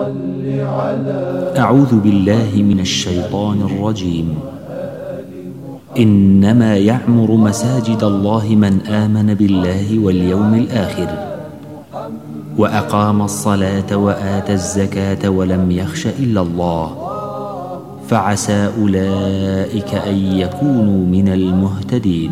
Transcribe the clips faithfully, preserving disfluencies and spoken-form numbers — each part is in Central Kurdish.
أعوذ بالله من الشيطان الرجيم. إنما يعمر مساجد الله من آمن بالله واليوم الآخر وأقام الصلاة وآتى الزكاة ولم يخش إلا الله فعسى أولئك أن يكونوا من المهتدين.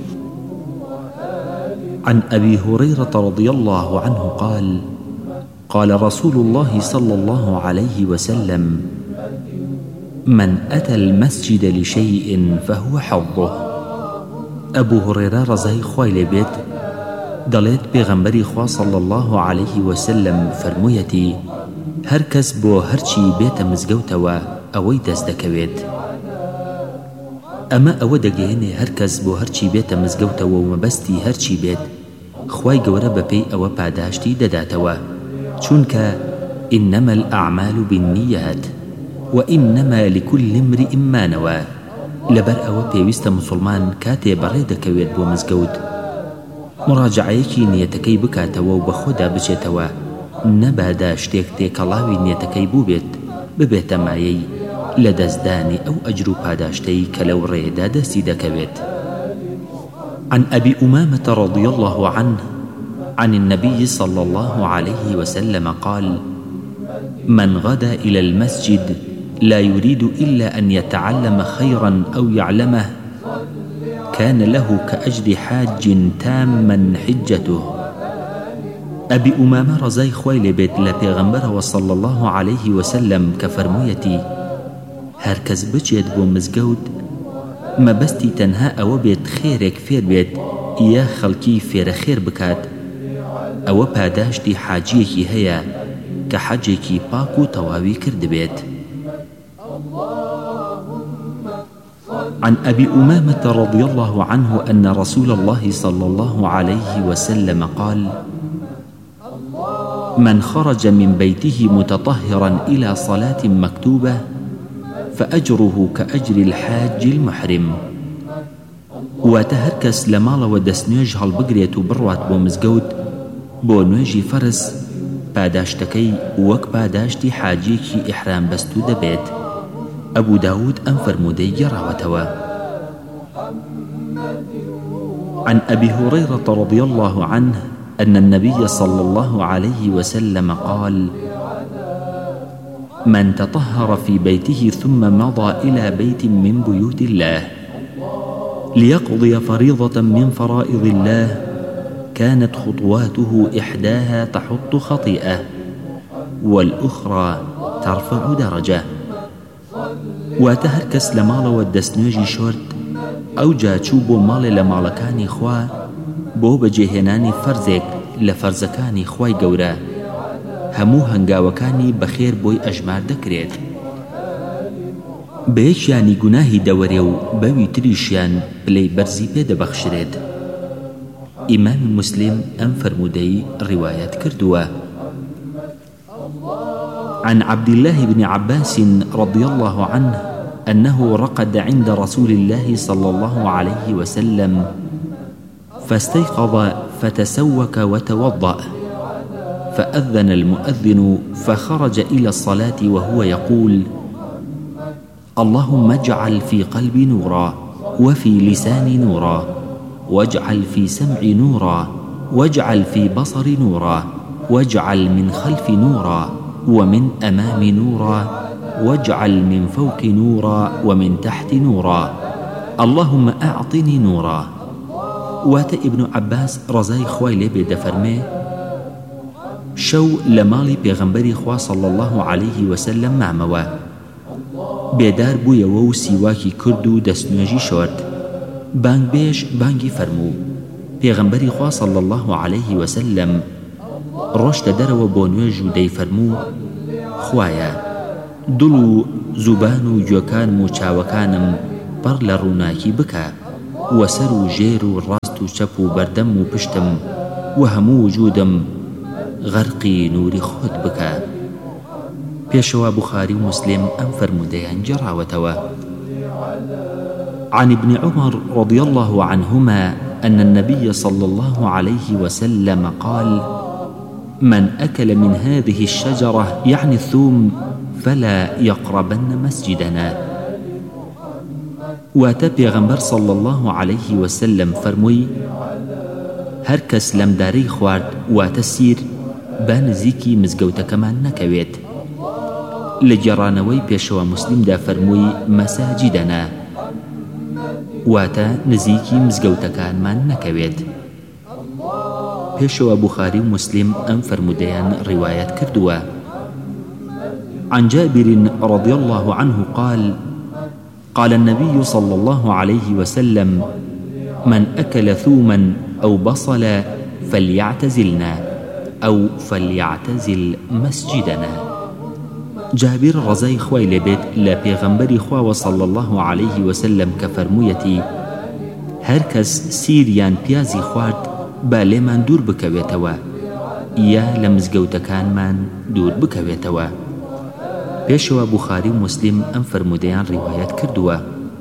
عن أبي هريرة رضي الله عنه قال: قال رسول الله صلى الله عليه وسلم: من أتى المسجد لشيء فهو حظه. أبو هريرة رضي خوای لێ بێت دەڵێت پێغەمبەری خوا صلى الله عليه وسلم فەرموویەتی: هەر کەس بۆ هەرچی بێتە مزگەوتەوە ئەوەی دەست دەکەوێت. ئەمە ئەوە دەگەیەنێ هەر کەس بۆ هەرچی بێتە مزگەوتەوە و مەبەستی هەرچی بێت خوای گەورە بەپێی ئەوە پاداشتی دەداتەوە، چونکە إنما الأعمال بالنيات وإنما لكل امرئ ما نوى. لەبەر ئەوە پێویستە مسلمان کاتێ بەڕێ دەکەوێت بۆ مزگەوت مراجعەیەکی نیەتەکەی بکاتەوە و بەخۆدا بچێتەوە، نەبادا شتێک تێکەڵاوی نیەتەکەی بوو بێت ببێتە مایەی لە دەستدانی ئەو ئەجر و پاداشتەی کە لەو ڕێدا دەستی دەکەوێت. عن أبي أمامة رضي الله عنه عن النبي صلى الله عليه وسلم قال: من غدا إلى المسجد لا يريد إلا أن يتعلم خيرا أو يعلمه كان له كأجر حاج تاما حجته. أبي أمامة رضي خوای لێ بێت لە پێغەمبەرەوە صلى الله عليه وسلم کە فەرموویەتی: هەر کەس بچێت بۆ مزگەوت مەبەستی تەنها ئەوە بێت خێرێک فێر بێت یا خەڵکی فێرە خێر بکات، ئەوە پاداشتی حاجیەکی هەیە کە حەجێکی پاک و تەواوی کردبێت. عن أبي أمامة رضي الله عنه أن رسول الله صلى الله عليه وسلم قال: من خرج من بيته متطهرا إلى صلاة مكتوبة فأجره كأجر الحاج المحرم. واتهركس لمالا ودسنيج هالبقرية بروات بومزقود بۆ نوێژی فەرز پاداشتەکەی وەک پاداشتی حاجیەکی ئیحرام بەستوو دەبێت. ئەبوو داود ئەم فەرموودەی گێڕاوەتەوە. عن أبي هريرة رضي الله عنه أن النبي صلى الله عليه وسلم قال: من تطهر في بيته ثم مضى إلى بيت من بيوت الله ليقضي فريضة من فرائض الله كانت خطواته إحداها تحط خطيئة والأخرى ترفع درجة. واتهركس لمالا ودسنوجي شورت أو جاچوو بۆ ماڵێ لە ماڵەکانی خوا بۆ بەجێهێنانی فەرزێک لە فەرزەکانی خوای گەورە، هەموو هەنگاوەکانی بەخێر بۆی ئەژمار دەکرێت. بە یەکیانی گوناهی دەوەرێ و بەوی تریشیان پلەی بەرزی پێدەبەخشرێت. إمام مسلم أم فرمودي روايات كردوا. عن عبد الله بن عباس رضي الله عنه أنه رقد عند رسول الله صلى الله عليه وسلم فاستيقظ فتسوك وتوضأ فأذن المؤذن فخرج إلى الصلاة وهو يقول: اللهم اجعل في قلبي نورا وفي لساني نورا واجعل في سمعي نورا واجعل في بصري نورا واجعل من خلفي نورا ومن أمامي نورا واجعل من فوق نورا ومن تحت نورا اللهم أعطني نورا. وات ابن عباس رضای خوای لێ بێ دەفەرمێ شەو لە ماڵی پێغەمبەری خوا صلى الله عليه وسلم مامەوە، بێدار بوویەوە و سیواکی کرد و دەستنوێژی شۆرد. بانگبێژ بانگی فەرموو. پێغەمبەری خوا صلى الله عليه وسلم ڕۆشتە دەرەوە بۆ نوێژ و دەیفەرموو: خوایە دڵ و زوبان و گوێکان و چاوەکانم پڕ لە ڕووناکی بکە، وەسەر و ژێر و ڕاست و چەپ و بەردەم و پشتم و هەموو وجودم غەرقی نووری خۆت بکە. پێشەوە بوخاری و مسلم ئەم فەرموودەیان گێڕاوەتەوە. عن ابن عمر رضي الله عنهما أن النبي صلى الله عليه وسلم قال: من أكل من هذه الشجرة يعني الثوم فلا يقربن مسجدنا. واتە پێغەمبەر صلى الله عليه وسلم فەرمووی هەر کەس لەمدارەی خوارد واتە سیر با نزیکی مزگەوتەکەمان نەکەوێت. لە گێڕانەوەی پێشەوە موسلیمدا فەرمووی مەساجیدەنا واتە نزیکی مزگەوتەکانمان نەکەوێت. پێشەوە بوخاری و مسلم ئەم فەرمودەیان ڕیوایەت کردووە. عن جابر رضي الله عنه قال قال النبي صلى الله عليه وسلم من أكل ثوما أو بصلا فليعتزلنا أو فليعتزل مسجدنا. جابر رضای خوای لێبێت لە پێغەمبەری خواوە صلى الله عليه وسلم کە فەرموویەتی هەر کەس سیریان پیازی خوارد با لێمان دوور بکەوێتەوە یا لە مزگەوتەکانمان دوور بکەوێتەوە. پێشەوە بوخاری و مسلم ئەم فەرمودەیان ڕیوایەت کردووە.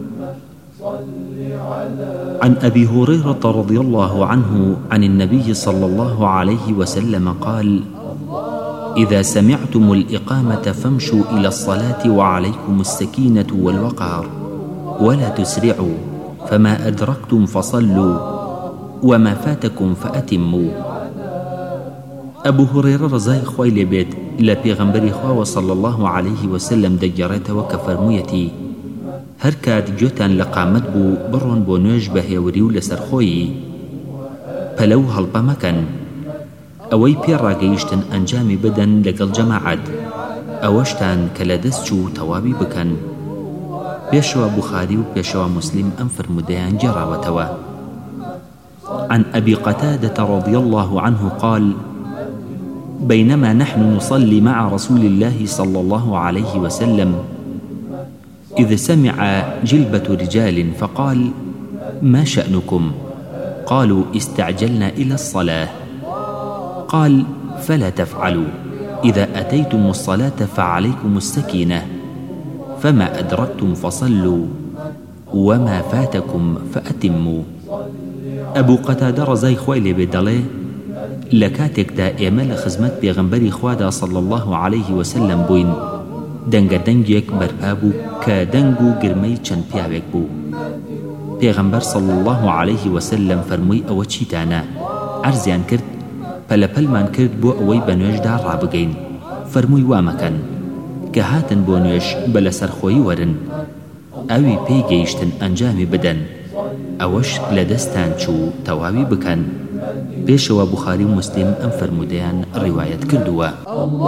عن أبي هريرة رضي الله عنه عن النبي صلى الله عليه وسلم قال إذا سمعتم الإقامة فامشوا إلى الصلاة وعليكم السكينة والوقار ولا تسرعوا فما أدركتم فصلوا وما فاتكم فأتموا. أبو هريرة رضای خوای لێبێت لە پێغەمبەری خواوە صلى الله عليه وسلم دەگەڕێتەوە کە فەرموویەتی هەر کات گوێتان لە قامەت بوو بڕۆن بۆ نوێژ بە هێوری و لەسەرخۆیی پەلەو هەڵپە مەکەن ئەوەی پێڕاگەیشتن ئەنجامی بدەن لەگەڵ جەماعەت ئەوەشتان کە لە دەست چوو تەواوی بکەن. پێشەوە بوخاری و پێشەوە مسلم ئەم فەرمودەیان گێڕاوەتەوە. عن أبي قتادة رضي الله عنه قال بينما نحن نصلي مع رسول الله صلى الله عليه وسلم إذ سمع جلبة رجال فقال ما شأنكم؟ قالوا استعجلنا إلى الصلاة. قال فلا تفعلوا إذا أتيتم الصلاة فعليكم السكينة فما أدركتم فصلوا وما فاتكم فأتموا. أبو قتادة رضای خوای لێبێت دەڵێ لە کاتێکدا ئێمە لە خزمەت پێغەمبەری خوادا صلى الله عليه وسلم بووین دەنگە دەنگێک بەرپا بوو کە دەنگ و گرمەی چەند پیاوێک بوو. پێغەمبەر صلى الله عليه وسلم فەرمووی ئەوە چیتانە؟ عەرزیان کرد پەلەپەلمان کرد بۆ ئەوەی بە نوێژدا ڕابگەین. فەرمووی وامەکەن کە هاتن بۆ نوێژ بە لەسەرخۆیی وەرن ئەوی پێی گەیشتن ئەنجامی بدەن ئەوەش لە دەستان چوو تەواوی بکەن. پێشەوە بوخاری و مسلم ئەم فەرمودەیان ڕیوایەت کردووە.